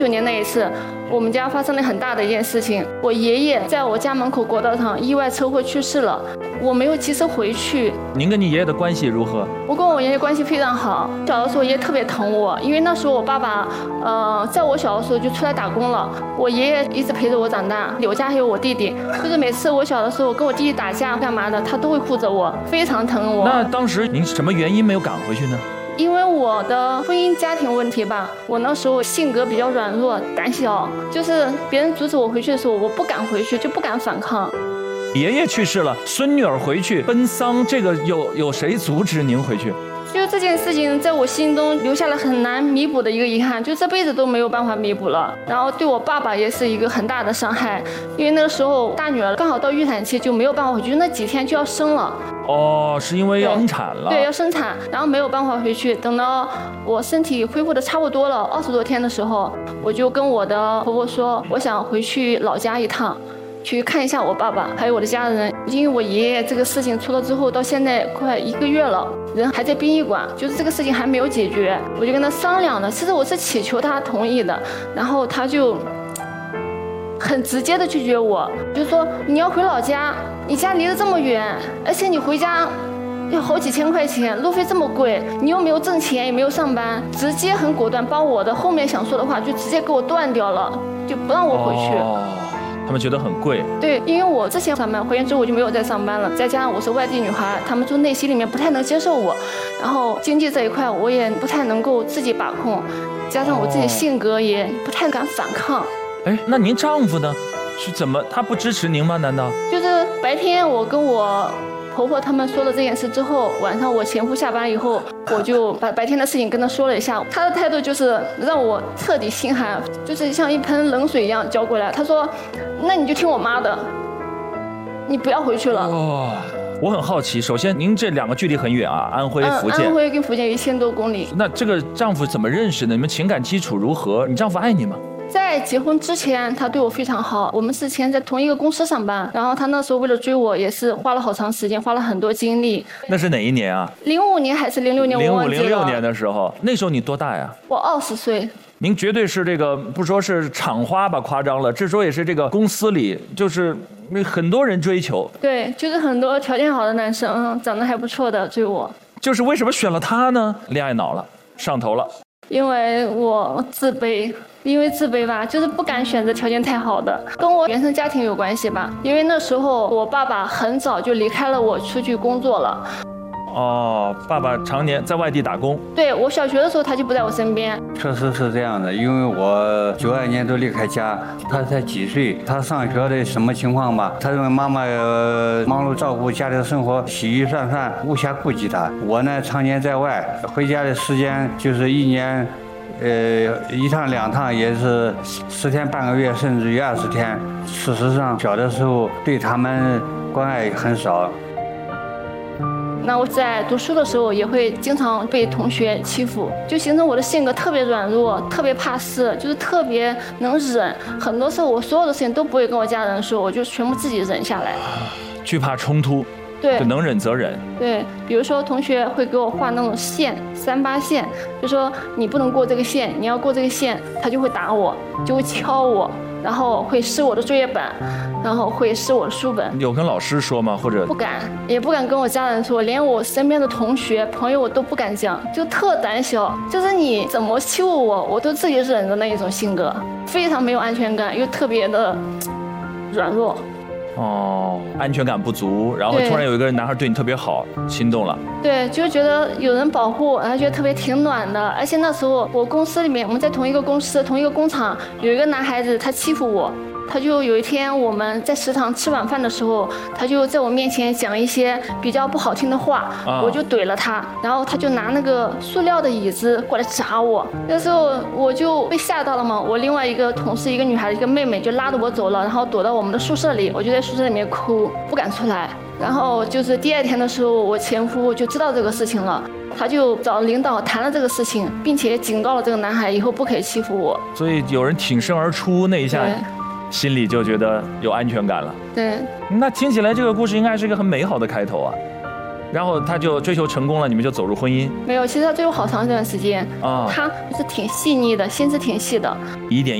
年那一次，我们家发生了很大的一件事情，我爷爷在我家门口国道上意外车祸去世了，我没有及时回去。 您跟你爷爷的关系如何？ 我跟我爷爷关系非常好，小的时候爷爷特别疼我，因为那时候我爸爸，在我小的时候就出来打工了，我爷爷一直陪着我长大，我家还有我弟弟，就是每次我小的时候跟我弟弟打架干嘛的，他都会护着我，非常疼我。 那当时您什么原因没有赶回去呢？ 因为我的婚姻家庭问题吧，我那时候性格比较软弱胆小，就是别人阻止我回去的时候，我不敢回去，就不敢反抗。 爷爷去世了，孙女儿回去奔丧，这个有谁阻止您回去？ 就这件事情在我心中留下了很难弥补的一个遗憾，就这辈子都没有办法弥补了。然后对我爸爸也是一个很大的伤害，因为那个时候大女儿刚好到预产期，就没有办法回去，那几天就要生了。 哦，是因为要生产了？ 对，要生产，然后没有办法回去。等到我身体恢复的差不多了，20多天的时候，我就跟我的婆婆说，我想回去老家一趟。去看一下我爸爸还有我的家人，因为我爷爷这个事情出了之后，到现在快1个月了，人还在殡仪馆，就是这个事情还没有解决。我就跟他商量了，其实我是祈求他同意的，然后他就很直接的拒绝我，就说你要回老家，你家离得这么远，而且你回家要好几千块钱，路费这么贵，你又没有挣钱，也没有上班，直接很果断把我的后面想说的话就直接给我断掉了，就不让我回去。 他们觉得很贵。 对，因为我之前上班，回院之后我就没有再上班了，再加上我是外地女孩，他们就内心里面不太能接受我，然后经济这一块我也不太能够自己把控，加上我自己性格也不太敢反抗。 哎，那您丈夫呢？是怎么？他不支持您吗？难道？ 就是白天我跟我婆婆他们说了这件事之后，晚上我前夫下班以后，我就把白天的事情跟他说了一下，他的态度就是让我彻底心寒，就是像一盆冷水一样浇过来。他说：“那你就听我妈的，你不要回去了。” 我很好奇，首先您这2个距离很远啊，安徽、福建。 安徽跟福建1000多公里。 那这个丈夫怎么认识的？你们情感基础如何？你丈夫爱你吗？ 在结婚之前，他对我非常好。我们之前在同一个公司上班，然后他那时候为了追我，也是花了好长时间，花了很多精力。 那是哪一年啊 ？05年还是06年？我忘记了。 05、06年的时候，那时候你多大呀？ 我20岁。 您绝对是这个，不说是厂花吧，夸张了，这时候也是这个公司里，就是很多人追求。 对，就是很多条件好的男生，长得还不错的追我。 就是为什么选了他呢？恋爱脑了，上头了。 因为我自卑。因为自卑吧，就是不敢选择条件太好的，跟我原生家庭有关系吧。因为那时候我爸爸很早就离开了我，出去工作了。 爸爸常年在外地打工。 对，我小学的时候他就不在我身边。 确实是这样的，因为我92年都离开家，他才几岁，他上学的什么情况吧？他认为妈妈忙碌照顾家里的生活，洗衣涮饭，无暇顾及他。我呢，常年在外，回家的时间就是1年。1趟2趟也是10天半个月，甚至于20天。事实上，小的时候对他们关爱很少。 那我在读书的时候也会经常被同学欺负，就形成我的性格特别软弱，特别怕事，就是特别能忍。很多时候我所有的事情都不会跟我家人说，我就全部自己忍下来。 惧怕冲突。 对， 就能忍则忍。 对，比如说同学会给我画那种线，38线，就说你不能过这个线，你要过这个线，他就会打我，就会敲我，然后会撕我的作业本，然后会撕我的书本。 有跟老师说吗？或者不敢，也不敢跟我家人说，连我身边的同学朋友我都不敢讲，就特胆小，就是你怎么欺负我，我都自己忍的那一种性格，非常没有安全感，又特别的软弱。 安全感不足，然后突然有一个男孩对你特别好，心动了。 对，就觉得有人保护，然后觉得特别挺暖的。而且那时候我公司里面，我们在同一个公司、同一个工厂，有一个男孩子他欺负我。他就有一天我们在食堂吃晚饭的时候，他就在我面前讲一些比较不好听的话，我就怼了他，然后他就拿那个塑料的椅子过来砸我。那时候我就被吓到了嘛，我另外一个同事，一个女孩，一个妹妹就拉着我走了，然后躲到我们的宿舍里，我就在宿舍里面哭，不敢出来。然后就是第2天的时候，我前夫就知道这个事情了，他就找领导谈了这个事情，并且警告了这个男孩以后不可以欺负我。 所以有人挺身而出，那一下心里就觉得有安全感了。 对， 那听起来这个故事应该是一个很美好的开头啊。 然后他就追求成功了，你们就走入婚姻。 没有，其实他追我好长一段时间啊， 他是挺细腻的，心思挺细的， 一点